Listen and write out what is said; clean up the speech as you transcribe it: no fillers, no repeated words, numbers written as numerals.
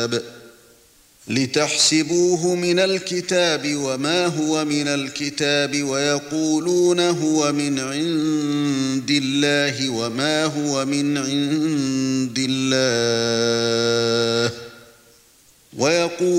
الكتاب لتحسبوه من الكتاب وما هو من الكتاب ويقولون هو من عند الله وما هو من عند الله